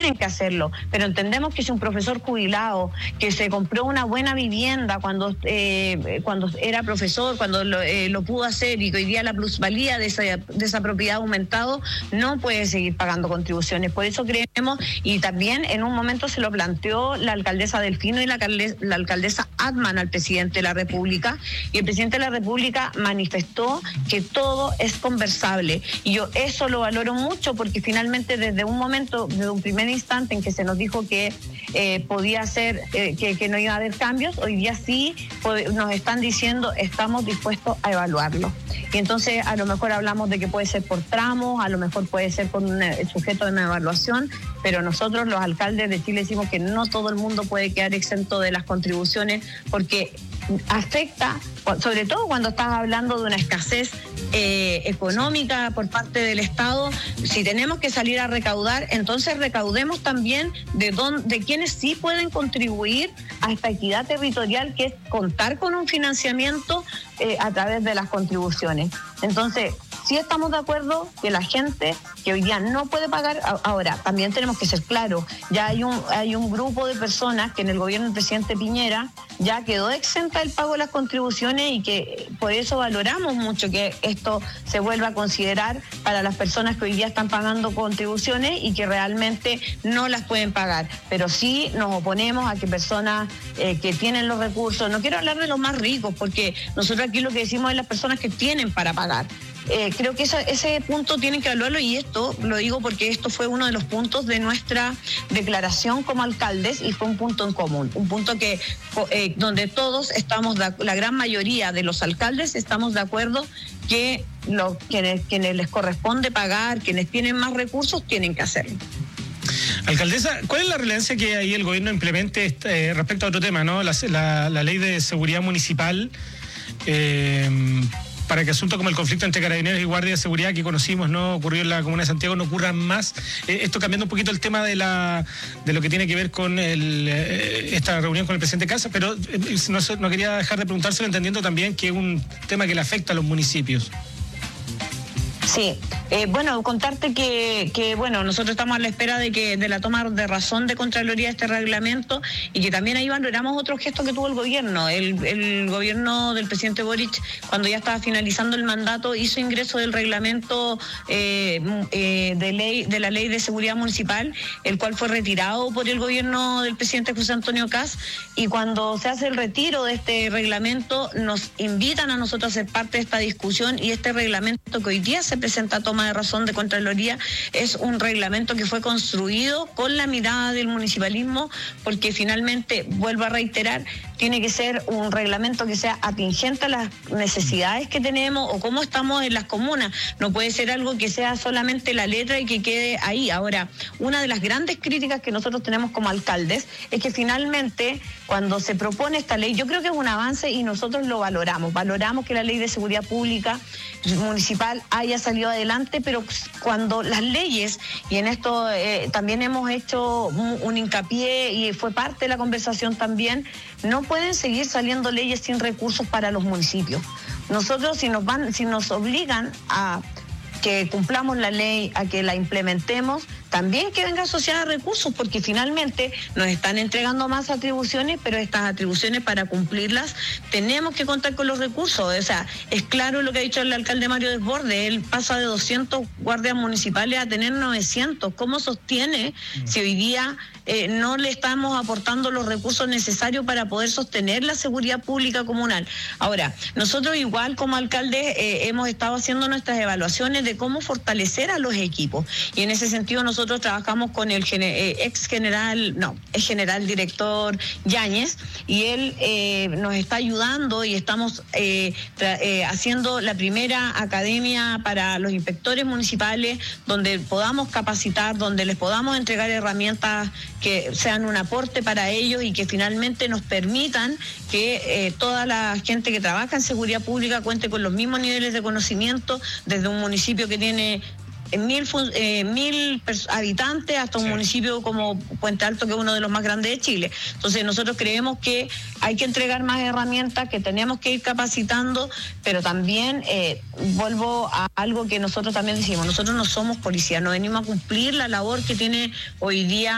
tienen que hacerlo, pero entendemos que si un profesor jubilado que se compró una buena vivienda cuando era profesor, cuando lo pudo hacer, y que hoy día la plusvalía de esa propiedad ha aumentado, no puede seguir pagando contribuciones. Por eso creemos, y también en un momento se lo planteó la alcaldesa Delfino y la alcaldesa Atman al presidente de la República, y el presidente de la República manifestó que todo es conversable, y yo eso lo valoro mucho, porque finalmente desde un primer instante en que se nos dijo que podía ser, que no iba a haber cambios, hoy día sí nos están diciendo estamos dispuestos a evaluarlo. Y entonces a lo mejor hablamos de que puede ser por tramos, a lo mejor puede ser con un sujeto de una evaluación, pero nosotros los alcaldes de Chile decimos que no todo el mundo puede quedar exento de las contribuciones, porque afecta, sobre todo cuando estás hablando de una escasez económica por parte del Estado. Si tenemos que salir a recaudar, entonces recaudemos también de quienes sí pueden contribuir a esta equidad territorial, que es contar con un financiamiento a través de las contribuciones. Entonces, sí estamos de acuerdo que la gente que hoy día no puede pagar, ahora también tenemos que ser claros, ya hay un grupo de personas que en el gobierno del presidente Piñera ya quedó exenta del pago de las contribuciones, y que por eso valoramos mucho que esto se vuelva a considerar para las personas que hoy día están pagando contribuciones y que realmente no las pueden pagar. Pero sí nos oponemos a que personas que tienen los recursos, no quiero hablar de los más ricos, porque nosotros aquí lo que decimos es las personas que tienen para pagar. Creo que ese punto tienen que evaluarlo, y esto lo digo porque esto fue uno de los puntos de nuestra declaración como alcaldes, y fue un punto en común, un punto que donde todos estamos, la gran mayoría de los alcaldes estamos de acuerdo que quienes les corresponde pagar, quienes tienen más recursos, tienen que hacerlo. Alcaldesa, ¿cuál es la relevancia que ahí el gobierno implemente respecto a otro tema, ¿no? La ley de seguridad municipal, para que asuntos como el conflicto entre carabineros y guardia de seguridad que conocimos, no ocurrió en la comuna de Santiago, no ocurran más? Esto cambiando un poquito el tema de lo que tiene que ver con esta reunión con el presidente Kast, pero no quería dejar de preguntárselo, entendiendo también que es un tema que le afecta a los municipios. Sí, bueno, contarte que nosotros estamos a la espera de la toma de razón de Contraloría de este reglamento, y que también ahí valoramos otro gesto que tuvo el gobierno. El gobierno del presidente Boric, cuando ya estaba finalizando el mandato, hizo ingreso del reglamento de la ley de seguridad municipal, el cual fue retirado por el gobierno del presidente José Antonio Kast, y cuando se hace el retiro de este reglamento, nos invitan a nosotros a ser parte de esta discusión, y este reglamento que hoy día se presenta a toma de razón de Contraloría es un reglamento que fue construido con la mirada del municipalismo, porque finalmente, vuelvo a reiterar, tiene que ser un reglamento que sea atingente a las necesidades que tenemos o cómo estamos en las comunas. No puede ser algo que sea solamente la letra y que quede ahí. Ahora, una de las grandes críticas que nosotros tenemos como alcaldes es que finalmente, cuando se propone esta ley, yo creo que es un avance y nosotros lo valoramos. Valoramos que la ley de seguridad pública municipal haya salido adelante, pero cuando las leyes, y en esto también hemos hecho un hincapié y fue parte de la conversación también, no pueden seguir saliendo leyes sin recursos para los municipios. Nosotros, si nos obligan a que cumplamos la ley, a que la implementemos, también que venga asociada a recursos, porque finalmente nos están entregando más atribuciones, pero estas atribuciones, para cumplirlas tenemos que contar con los recursos. O sea, es claro lo que ha dicho el alcalde Mario Desbordes, él pasa de 200 guardias municipales a tener 900. ¿Cómo sostiene si hoy día no le estamos aportando los recursos necesarios para poder sostener la seguridad pública comunal? General. Ahora, nosotros igual como alcaldes hemos estado haciendo nuestras evaluaciones de cómo fortalecer a los equipos, y en ese sentido nosotros trabajamos con el general director Yáñez, y él nos está ayudando, y estamos haciendo la primera academia para los inspectores municipales, donde podamos capacitar, donde les podamos entregar herramientas que sean un aporte para ellos y que finalmente nos permitan que toda la gente que trabaja en seguridad pública cuente con los mismos niveles de conocimiento, desde un municipio que tiene 1.000 habitantes hasta un municipio como Puente Alto, que es uno de los más grandes de Chile. Entonces nosotros creemos que hay que entregar más herramientas, que tenemos que ir capacitando, pero también vuelvo a algo que nosotros también decimos: nosotros no somos policías, no venimos a cumplir la labor que tiene hoy día